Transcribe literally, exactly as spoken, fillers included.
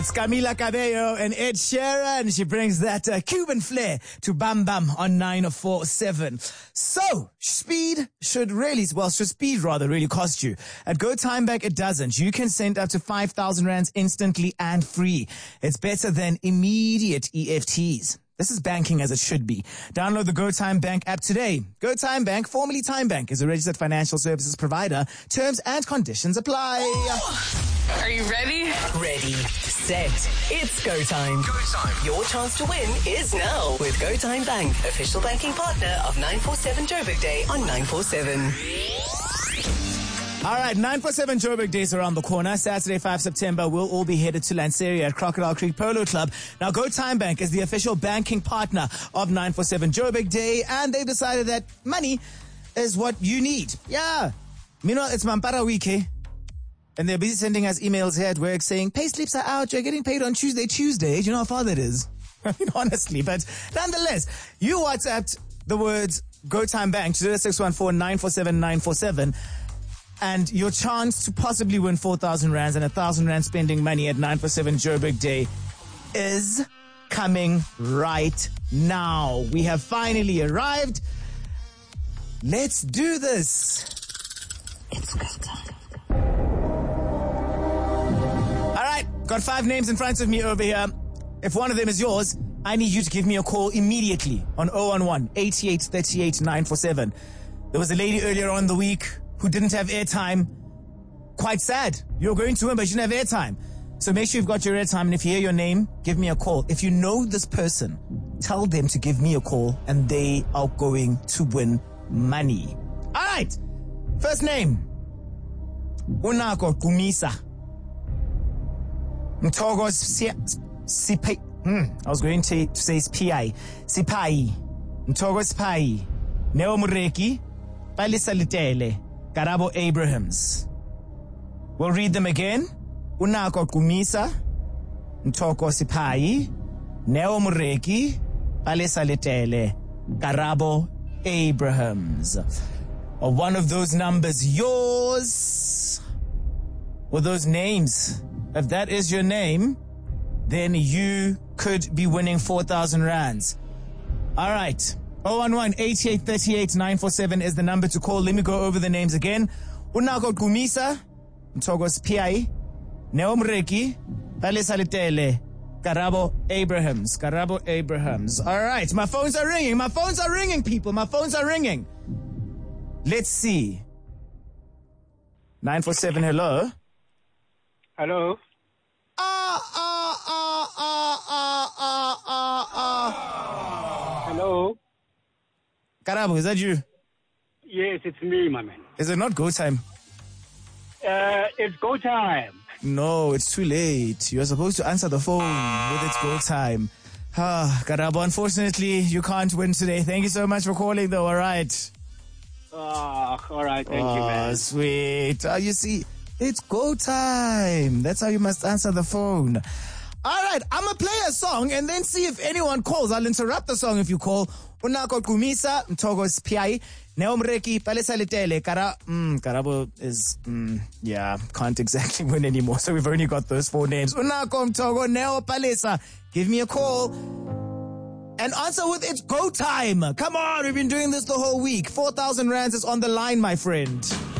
It's Camila Cabello and Ed Sheeran. She brings that uh, Cuban flair to Bam Bam on nine four seven. So, speed should really, well, should speed rather really cost you. At Go Time Bank, it doesn't. You can send up to five thousand rands instantly and free. It's better than immediate E F Ts. This is banking as it should be. Download the Go Time Bank app today. Go Time Bank, formerly Time Bank, is a registered financial services provider. Terms and conditions apply. Are you ready? Ready, set. It's go time. Go time. Your chance to win is now with Go Time Bank, official banking partner of nine four seven Joburg Day on nine four seven. All right, nine four seven Joburg Days around the corner. Saturday, the fifth of September, we'll all be headed to Lanseria at Crocodile Creek Polo Club. Now, Go Time Bank is the official banking partner of nine four seven Joburg Day, and they've decided that money is what you need. Yeah. Meanwhile, it's Mampara week, eh? And they're busy sending us emails here at work saying, pay slips are out, you're getting paid on Tuesday, Tuesday. Do you know how far that is? I mean, honestly, but nonetheless, you WhatsApped the words Go Time Bank to zero six one four nine four seven nine four seven. And your chance to possibly win four thousand rands and one thousand rand spending money at nine four seven Joburg Day is coming right now. We have finally arrived. Let's do this. It's go time. All right, got five names in front of me over here. If one of them is yours, I need you to give me a call immediately on zero one one, eight eight three eight, nine four seven. There was a lady earlier on in the week who didn't have airtime. Quite sad. You're going to win, but you didn't have airtime. So make sure you've got your airtime, and if you hear your name, give me a call. If you know this person, tell them to give me a call, and they are going to win money. All right. First name. Unako Kumisa. Mtogos Sipai. Hmm. I was going to, to say P I. Sipai. Mtogos Sipai. Neo Mureki. Palisa Litele. Karabo Abrahams. We'll read them again. Unako Kumisa. Mtoko Sipai. Neo Mureki. Palisa Litele. Karabo Abrahams. Are one of those numbers yours? Or those names? If that is your name, then you could be winning four thousand rands. All right. zero one one, eight eight three eight, nine four seven is the number to call. Let me go over the names again. Unako Kumisa, Mtogos P I, Neo Mreki, Palisa Litele, Karabo Abrahams. Karabo Abrahams. All right. My phones are ringing. My phones are ringing, people. My phones are ringing. Let's see. nine four seven, hello? Hello? Ah, ah, ah, ah, ah, ah, ah, ah. Hello? Karabo, is that you? Yes, it's me, my man. Is it not go time? Uh, it's go time. No, it's too late. You're supposed to answer the phone with it's go time. Ah, Karabo, unfortunately, you can't win today. Thank you so much for calling, though, all right? Oh, all right, thank oh, you, man. Sweet. Oh, you see, it's go time. That's how you must answer the phone. All right, I'm going to play a song and then see if anyone calls. I'll interrupt the song if you call. Unako Kumisa, Mtogos P I, Neo Mreki, Palisa Litele, Kara, mm, Karabo is, mm, yeah, can't exactly win anymore. So we've only got those four names. Unako, Mtogo, Neo, Palisa. Give me a call and answer with it's go time. Come on, we've been doing this the whole week. four thousand rands is on the line, my friend.